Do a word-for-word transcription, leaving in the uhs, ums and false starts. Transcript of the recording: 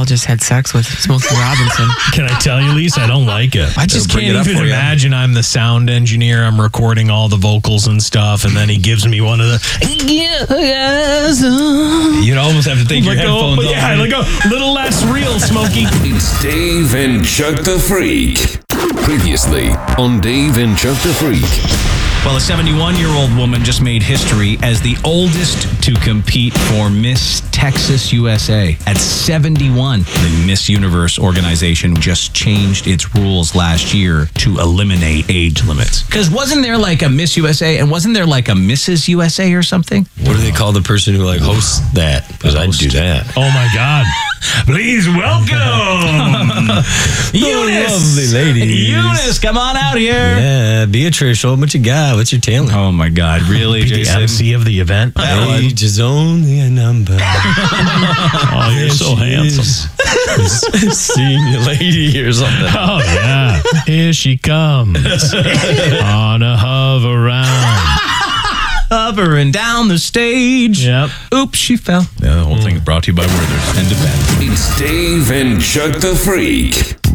just had sex with Smokey Robinson. Can I tell you, Lisa? I don't like it. I just bring can't it up even for you. imagine I'm the sound engineer. I'm recording all the vocals and stuff, and then he gives me one of the. You'd almost have to take your Like, oh, headphones yeah, off. like a little less real, Smokey. It's Dave and Chuck the Freak. Previously on Dave and Chuck the Freak. Well, a seventy-one-year-old woman just made history as the oldest to compete for Miss Texas U S A. At seventy-one, the Miss Universe organization just changed its rules last year to eliminate age limits. Because wasn't there like a Miss U S A and wasn't there like a Missus U S A or something? What do they call the person who like hosts that? Because I'd do that. Oh my God! Please welcome Eunice! Lovely ladies. Eunice, come on out here. Yeah, Beatrice, show 'em what you got. What's your talent? Oh my God, really, Be the Jason? M C of the event. Age is only a number. Oh, you're so handsome. Senior lady or something. Oh yeah, here she comes on a hover round. Hovering down the stage. Yep. Oops, she fell. Yeah, the whole thing is brought to you by Werther's and Depend. It's Dave and Chuck the Freak.